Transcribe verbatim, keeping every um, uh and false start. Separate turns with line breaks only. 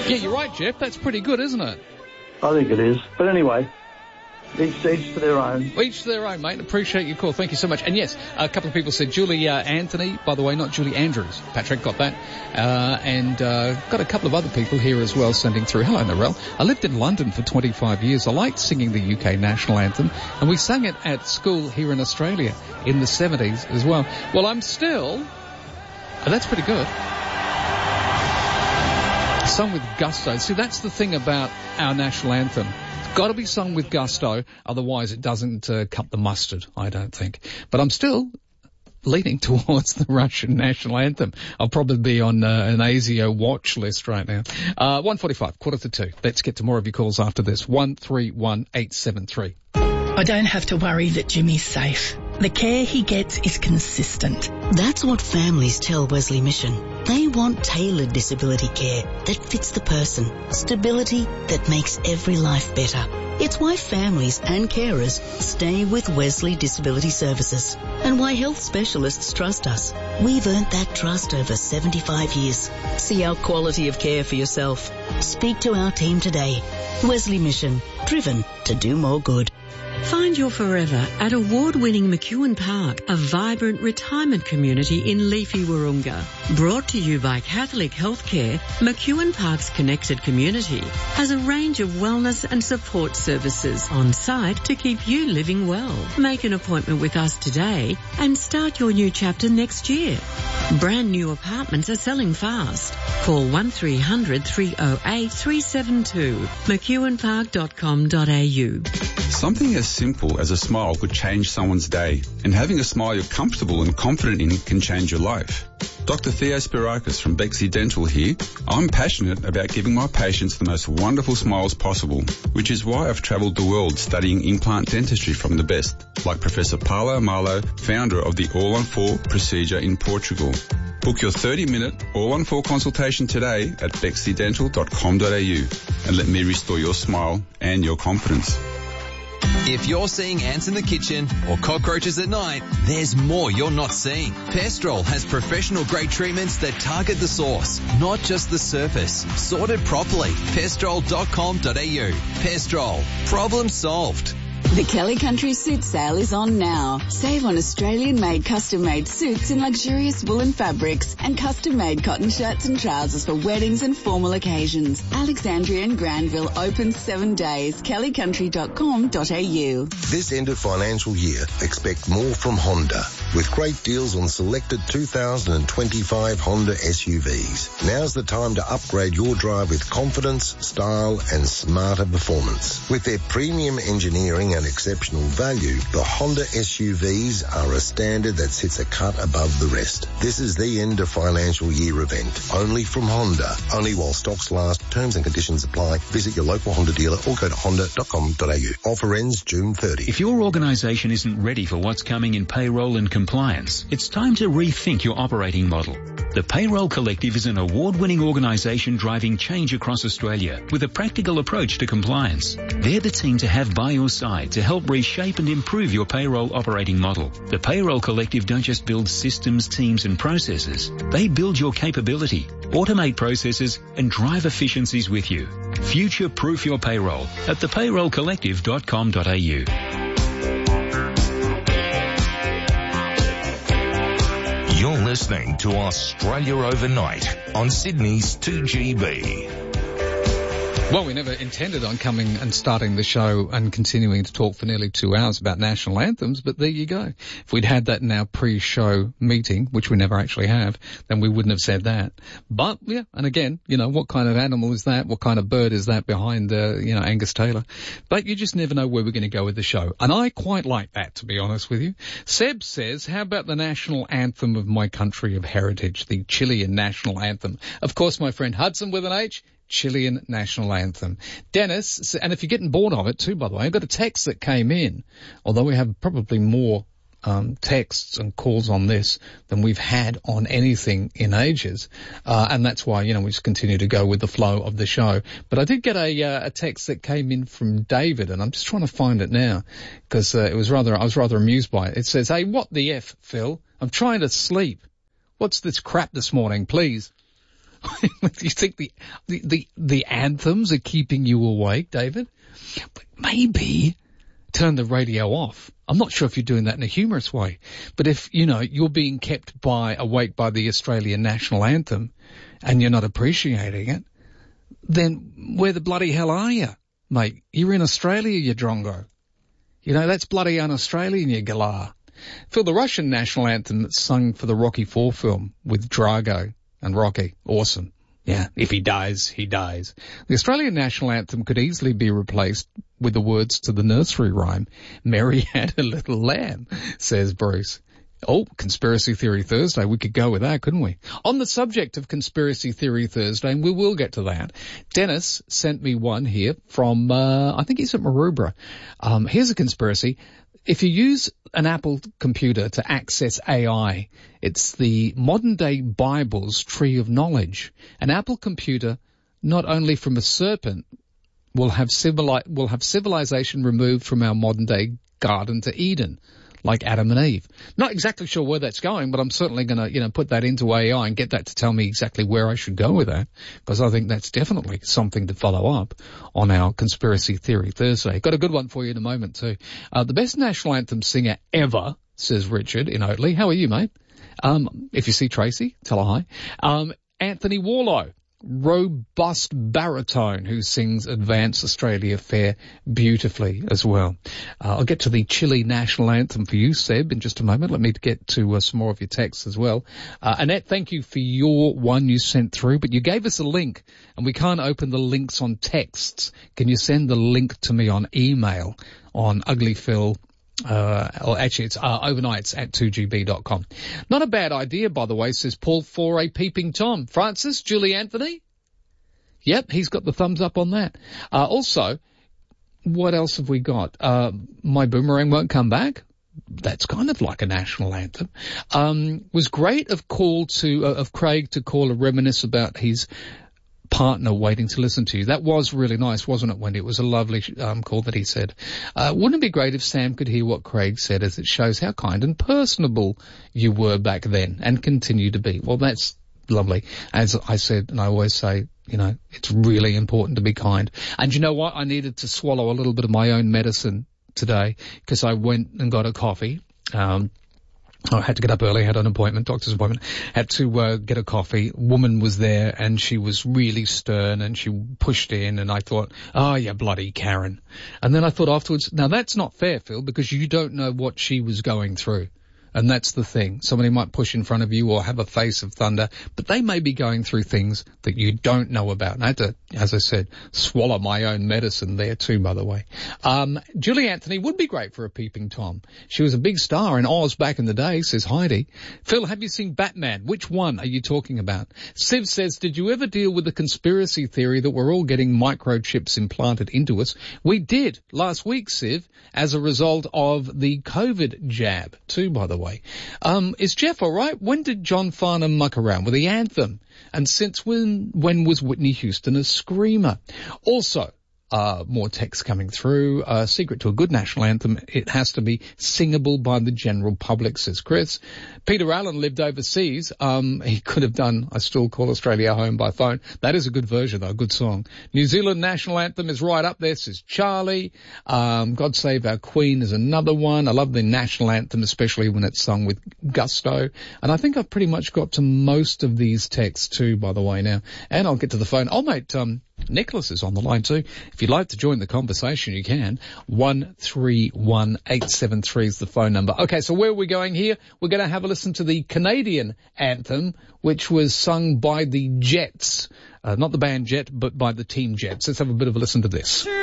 Yeah, you're right, Jeff. That's pretty good, isn't it?
I think it is. But anyway, each, each to their own.
Each to their own, mate. Appreciate your call. Thank you so much. And yes, a couple of people said Julie uh, Anthony, by the way, not Julie Andrews. Patrick got that. Uh, and uh, got a couple of other people here as well sending through. Hello, Narelle. I lived in London for twenty-five years. I liked singing the U K national anthem, and we sang it at school here in Australia in the seventies as well. Well, I'm still... Oh, that's pretty good. Sung with gusto. See, that's the thing about our national anthem. It's got to be sung with gusto, otherwise it doesn't uh, cut the mustard, I don't think. But I'm still leaning towards the Russian national anthem. I'll probably be on uh, an A S I O watch list right now. Uh, one forty-five, quarter to two. Let's get to more of your calls after this. one three one eight seven three.
I don't have to worry that Jimmy's safe. The care he gets is consistent.
That's what families tell Wesley Mission. They want tailored disability care that fits the person. Stability that makes every life better. It's why families and carers stay with Wesley Disability Services and why health specialists trust us. We've earned that trust over seventy-five years. See our quality of care for yourself. Speak to our team today. Wesley Mission, driven to do more good.
Find your forever at award-winning McEwen Park, a vibrant retirement community in leafy Wahroonga. Brought to you by Catholic Healthcare, McEwen Park's connected community has a range of wellness and support services on site to keep you living well. Make an appointment with us today and start your new chapter next year. Brand new apartments are selling fast. Call one three hundred three oh eight three seven two, mcewen park dot com dot a u.
Something as simple as a smile could change someone's day, and having a smile you're comfortable and confident in can change your life. Doctor Theo Spirakis from Bexley Dental here. I'm passionate about giving my patients the most wonderful smiles possible, which is why I've travelled the world studying implant dentistry from the best, like Professor Paulo Malo, founder of the All on four procedure in Portugal. Book your thirty minute All on four consultation today at bexley dental dot com dot a u and let me restore your smile and your confidence.
If you're seeing ants in the kitchen or cockroaches at night, there's more you're not seeing. Pestrol has professional-grade treatments that target the source, not just the surface. Sorted properly. pestrol dot com dot a u. Pestrol. Problem solved.
The Kelly Country Suit Sale is on now. Save on Australian-made custom-made suits in luxurious woolen fabrics and custom-made cotton shirts and trousers for weddings and formal occasions. Alexandria and Granville open seven days. kelly country dot com dot a u.
This end of financial year, expect more from Honda with great deals on selected two thousand twenty-five Honda S U Vs. Now's the time to upgrade your drive with confidence, style and smarter performance. With their premium engineering and exceptional value, the Honda S U Vs are a standard that sits a cut above the rest. This is the end of financial year event. Only from Honda. Only while stocks last. Terms and conditions apply. Visit your local Honda dealer or go to honda dot com dot a u. Offer ends June thirtieth.
If your organisation isn't ready for what's coming in payroll and compliance, it's time to rethink your operating model. The Payroll Collective is an award-winning organisation driving change across Australia with a practical approach to compliance. They're the team to have by your side to help reshape and improve your payroll operating model. The Payroll Collective don't just build systems, teams and processes. They build your capability, automate processes and drive efficiencies with you. Future-proof your payroll at the payroll collective dot com dot a u.
You're listening to Australia Overnight on Sydney's two G B.
Well, we never intended on coming and starting the show and continuing to talk for nearly two hours about national anthems, but there you go. If we'd had that in our pre-show meeting, which we never actually have, then we wouldn't have said that. But, yeah, and again, you know, what kind of animal is that? What kind of bird is that behind, uh, you know, Angus Taylor? But you just never know where we're going to go with the show. And I quite like that, to be honest with you. Seb says, how about the national anthem of my country of heritage, the Chilean national anthem? Of course, my friend Hudson with an H, Chilean national anthem. Dennis, and if you're getting bored of it too, by the way, I've got a text that came in, although we have probably more um texts and calls on this than we've had on anything in ages, uh, and that's why, you know, we just continue to go with the flow of the show. But I did get a uh, a text that came in from David, and I'm just trying to find it now because uh, it was rather I was rather amused by it. It says, "Hey, what the F, Phil? I'm trying to sleep. What's this crap this morning, please?" You think the, the, the, the anthems are keeping you awake, David? But maybe turn the radio off. I'm not sure if you're doing that in a humorous way, but if, you know, you're being kept by awake by the Australian national anthem and you're not appreciating it, then where the bloody hell are you, mate? You're in Australia, you drongo. You know, that's bloody un-Australian, you galah. Phil, the Russian national anthem that's sung for the Rocky four film with Drago and Rocky. Awesome. Yeah, if he dies, he dies. The Australian national anthem could easily be replaced with the words to the nursery rhyme, Mary Had a Little Lamb, says Bruce. Oh, Conspiracy Theory Thursday. We could go with that, couldn't we? On the subject of Conspiracy Theory Thursday, and we will get to that, Dennis sent me one here from, uh, I think he's at Maroubra. Um, here's a conspiracy. If you use an Apple computer to access A I, it's the modern-day Bible's tree of knowledge. An Apple computer, not only from a serpent, will have, civili- will have civilization removed from our modern-day Garden to Eden, like Adam and Eve. Not exactly sure where that's going, but I'm certainly going to, you know, put that into A I and get that to tell me exactly where I should go with that, because I think that's definitely something to follow up on our Conspiracy Theory Thursday. Got a good one for you in a moment too. Uh, the best national anthem singer ever, says Richard in Oatley. How are you, mate? Um, if you see Tracy, tell her hi. Um, Anthony Warlow. Robust baritone who sings Advance Australia Fair beautifully as well. Uh, I'll get to the Chile national anthem for you, Seb, in just a moment. Let me get to uh, some more of your texts as well. Uh, Annette, thank you for your one you sent through, but you gave us a link and we can't open the links on texts. Can you send the link to me on email on uglyphil? Uh, or actually it's, uh, overnights at two g b dot com. Not a bad idea, by the way, says Paul for a peeping Tom. Francis, Julie Anthony? Yep, he's got the thumbs up on that. Uh, also, what else have we got? Uh, My Boomerang Won't Come Back. That's kind of like a national anthem. Um, was great of call to, uh, of Craig to call and reminisce about his partner waiting to listen to you. That was really nice, wasn't it, Wendy? It was a lovely um, call that he said. Uh, wouldn't it be great if Sam could hear what Craig said, as it shows how kind and personable you were back then and continue to be? Well, that's lovely. As I said, and I always say, you know, it's really important to be kind. And you know what? I needed to swallow a little bit of my own medicine today because I went and got a coffee. Um, I had to get up early, had an appointment, doctor's appointment, had to uh, get a coffee. Woman was there and she was really stern and she pushed in and I thought, oh, you bloody Karen. And then I thought afterwards, now that's not fair, Phil, because you don't know what she was going through. And that's the thing. Somebody might push in front of you or have a face of thunder, but they may be going through things that you don't know about. And I had to, as I said, swallow my own medicine there too, by the way. Um, Julie Anthony would be great for a peeping Tom. She was a big star in Oz back in the day, says Heidi. Phil, have you seen Batman? Which one are you talking about? Siv says, did you ever deal with the conspiracy theory that we're all getting microchips implanted into us? We did last week, Siv, as a result of the COVID jab too, by the way. Um, is Jeff all right? When did John Farnham muck around with the anthem? And since when, when was Whitney Houston a screamer? Also, Uh, more text coming through. Uh, secret to a good national anthem, it has to be singable by the general public, says Chris. Peter Allen lived overseas. Um, he could have done I Still Call Australia Home by Phone. That is a good version, though, a good song. New Zealand national anthem is right up there, says Charlie. Um, God Save Our Queen is another one. I love the national anthem, especially when it's sung with gusto. And I think I've pretty much got to most of these texts too, by the way, now. And I'll get to the phone. Oh, mate, um, Nicholas is on the line too. If you'd like to join the conversation, you can. one three one eight seven three is the phone number. Okay, so where are we going here? We're going to have a listen to the Canadian anthem, which was sung by the Jets. Uh, not the band Jet, but by the team Jets. Let's have a bit of a listen to this.